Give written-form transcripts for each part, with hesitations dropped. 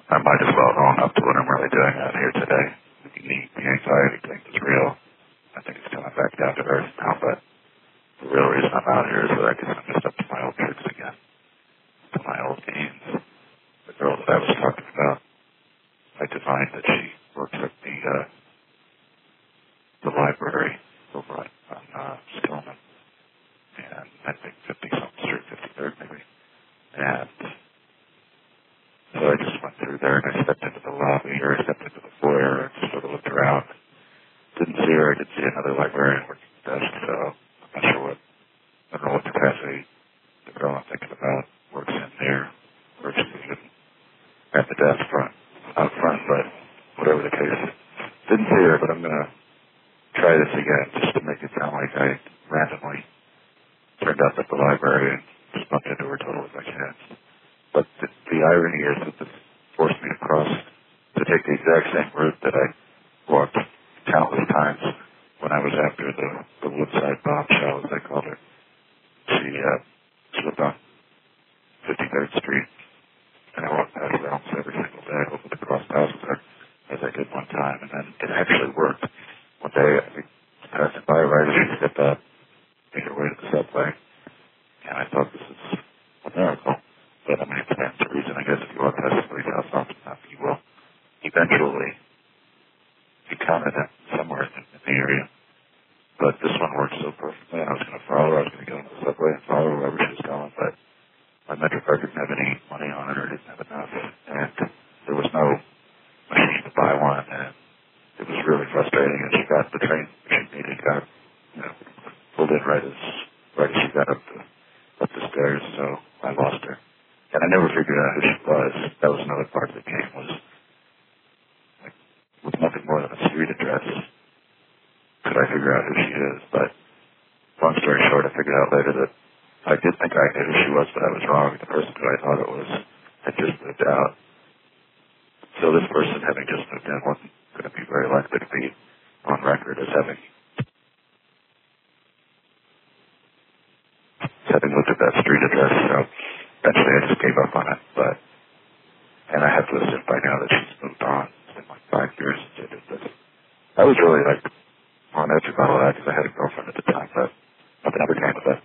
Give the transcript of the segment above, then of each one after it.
I might as well own up to what I'm really doing out here today. The anxiety thing is real. I think it's coming back down to earth now, but the real reason I'm out here is that I can just up to my old tricks again, to my old games. The girl that I was talking about, I divined that she works at the library over on Stillman, and I think 50-something Street, 53rd maybe. And so I just went through there and I stepped into the lobby, or I stepped into the foyer and sort of looked around. Didn't see her. I did see another librarian working the desk, so I'm not sure I don't know what capacity the girl I'm thinking about works in there, or if she's even at the desk out front, but whatever the case. Didn't see her, but I'm going to try this again just to make it sound like I randomly turned up at the library and just bumped into her totally by chance. But the irony is that this forced me to take the exact same route that I walked countless times when I was after the Woodside bombshell, as they called her. She lived on 53rd Street, and I walked past her almost every single day, hoping to cross paths with her, as I did one time, and then it actually worked. One day, I was passing by right as she stepped up, made her way to the subway, and I thought this is a miracle. But I mean, it stands to reason, I guess, if you walk past somebody's house often enough, you will eventually encounter them somewhere in the area. But this one worked so perfectly, and I was going to follow her. I was going to go into the subway and follow her wherever she was going, but my MetroCard didn't have any money on it, or didn't have enough, and there was no machine to buy one, and it was really frustrating. And she got the train she needed, pulled in right as she got up the stairs, so I lost her. And I never figured out who she was. That was another part of the game, was like, with nothing more than a street address, could I figure out who she is. But long story short, I figured out later that I did think I knew who she was, but I was wrong. The person who I thought it was had just moved out. So this person, having just moved in, wasn't going to be very likely to be on record as having looked at that street address. So eventually I just gave up on it. And I have to assume by now that she's moved on. It's been like 5 years since I did this. I was really on edge about all that because I had a girlfriend at the time, but nothing ever came of it.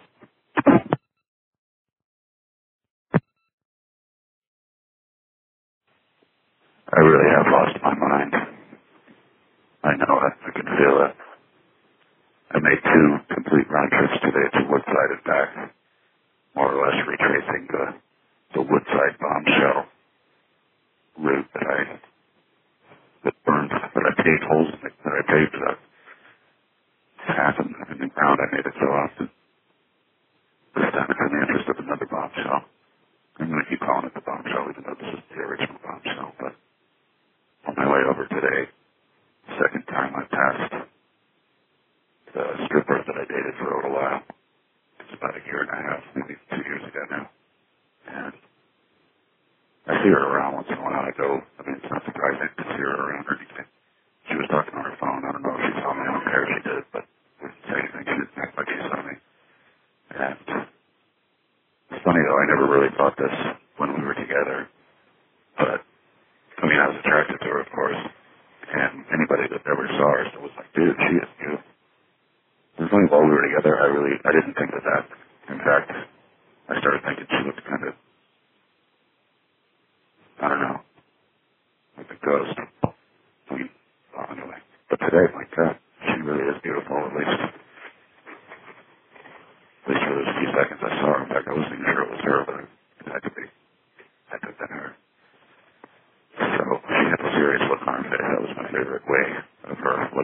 I really have lost my mind. I know it. I can feel it. I made 2 complete round trips today to Woodside and back, more or less retracing the Woodside bombshell route that I paved holes in it, that I paved half in the ground. I made it so often. This time it's in the interest of another bombshell. I'm going to keep calling it the bombshell, even though this is the original bombshell. But on my way over today, second time I passed the stripper that I dated for a little while. It's about 1.5 years, maybe 2 years ago now. And I see her around once in a while. It's not surprising to see her around or anything. She was talking on her phone. I don't know if she saw me. I don't care if she did, but didn't say anything. She didn't act like she saw me. And it's funny, though, I never really thought this when we were together. But, I was attracted to her, of course. And anybody that ever saw her still was like, dude, she is beautiful. It was only while we were together, I didn't think of that. In fact, I started thinking she looked kind of, I don't know, like a ghost. Anyway. But today, my God, she really is beautiful, at least for those few seconds I saw her. In fact, I wasn't even sure it was her, but it had to be. Had to have been her. So she had a serious look on her face. That was my favorite way of her looking.